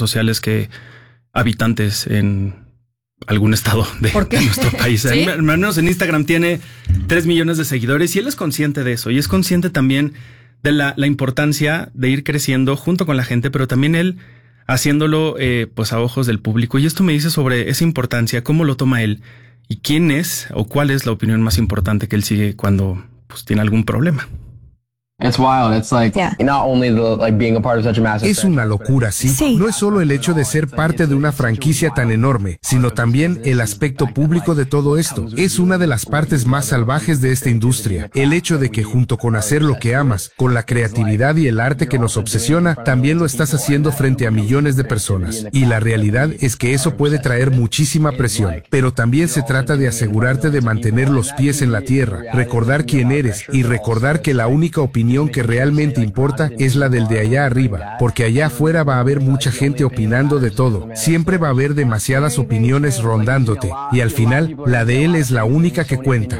sociales que habitantes en algún estado de nuestro país. ¿Sí? Al menos en Instagram tiene 3 millones de seguidores y él es consciente de eso y es consciente también de la importancia de ir creciendo junto con la gente, pero también él haciéndolo pues a ojos del público. Y esto me dice sobre esa importancia, cómo lo toma él y quién es o cuál es la opinión más importante que él sigue cuando pues tiene algún problema. It's wild. It's like not only being a part of such a massive. Es una locura, sí. No es solo el hecho de ser parte de una franquicia tan enorme, sino también el aspecto público de todo esto. Es una de las partes más salvajes de esta industria. El hecho de que junto con hacer lo que amas, con la creatividad y el arte que nos obsesiona, también lo estás haciendo frente a millones de personas. Y la realidad es que eso puede traer muchísima presión. Pero también se trata de asegurarte de mantener los pies en la tierra, recordar quién eres y recordar que la única opinión que realmente importa es la del de allá arriba, porque allá afuera va a haber mucha gente opinando de todo. Siempre va a haber demasiadas opiniones rondándote y al final la de él es la única que cuenta.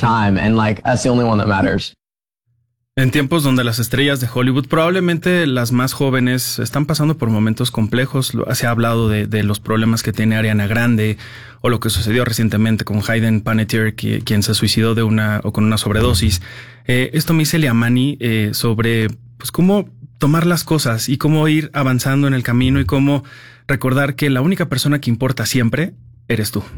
En tiempos donde las estrellas de Hollywood, probablemente las más jóvenes, están pasando por momentos complejos, se ha hablado de los problemas que tiene Ariana Grande o lo que sucedió recientemente con Hayden Panettiere, quien se suicidó con una sobredosis. Esto me dice Liamani sobre pues cómo tomar las cosas y cómo ir avanzando en el camino y cómo recordar que la única persona que importa siempre eres tú.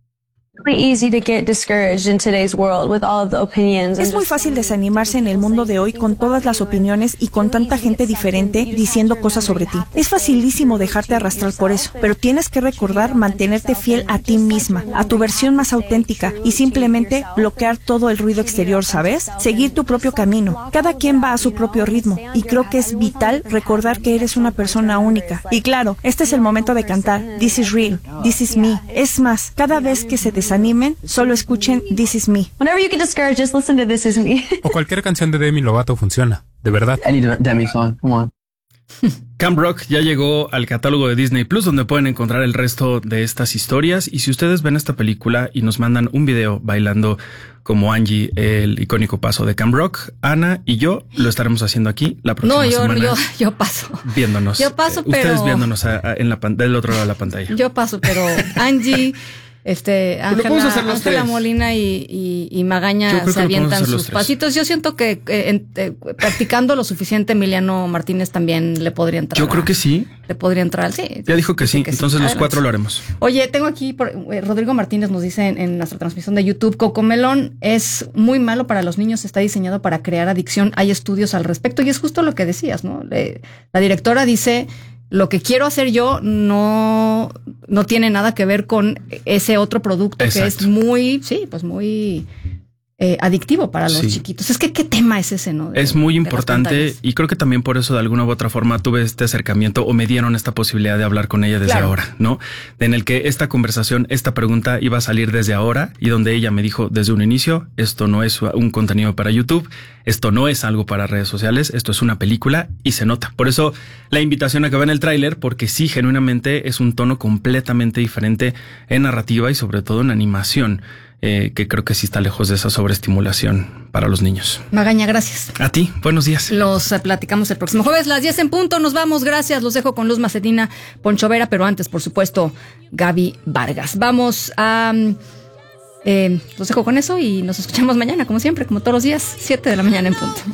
Es muy fácil desanimarse en el mundo de hoy con todas las opiniones y con tanta gente diferente diciendo cosas sobre ti. Es facilísimo dejarte arrastrar por eso, pero tienes que recordar mantenerte fiel a ti misma, a tu versión más auténtica y simplemente bloquear todo el ruido exterior, ¿sabes? Seguir tu propio camino. Cada quien va a su propio ritmo y creo que es vital recordar que eres una persona única. Y claro, este es el momento de cantar This is real, this is me. Es más, cada vez que se desanimen, solo escuchen This Is Me. Whenever you get discouraged, just listen to This Is Me. O cualquier canción de Demi Lovato funciona, de verdad. Any Demi song, come on. Camp Rock ya llegó al catálogo de Disney Plus, donde pueden encontrar el resto de estas historias. Y si ustedes ven esta película y nos mandan un video bailando como Angie, el icónico paso de Camp Rock, Ana y yo lo estaremos haciendo aquí la próxima semana. No, yo paso. Viéndonos. Yo paso, pero... Ustedes viéndonos del otro lado de la pantalla. Yo paso, pero Angie... Ángela Molina y Magaña se avientan sus pasitos. Yo siento que practicando lo suficiente, Emiliano Martínez también le podría entrar. Yo creo que sí. Le podría entrar, sí. Ya dijo que sí, entonces los 4 lo haremos. Oye, tengo aquí, Rodrigo Martínez nos dice en nuestra transmisión de YouTube, Cocomelón es muy malo para los niños, está diseñado para crear adicción. Hay estudios al respecto y es justo lo que decías, ¿no? La directora dice... Lo que quiero hacer yo no tiene nada que ver con ese otro producto. Exacto. Que es muy adictivo para los chiquitos. Es que ¿qué tema es ese, no? Es muy importante y creo que también por eso de alguna u otra forma tuve este acercamiento o me dieron esta posibilidad de hablar con ella desde ahora, ¿no? En el que esta conversación, esta pregunta iba a salir desde ahora y donde ella me dijo desde un inicio, esto no es un contenido para YouTube, esto no es algo para redes sociales, esto es una película y se nota. Por eso la invitación a que vean el tráiler, porque sí, genuinamente es un tono completamente diferente en narrativa y sobre todo en animación. Que creo que sí está lejos de esa sobreestimulación para los niños. Magaña, gracias. A ti, buenos días. Los platicamos el próximo jueves, las 10 en punto. Nos vamos, gracias. Los dejo con Luz Macedina, Poncho Vera, pero antes, por supuesto, Gaby Vargas. Vamos a... los dejo con eso y nos escuchamos mañana, como siempre, como todos los días, 7 de la mañana en punto.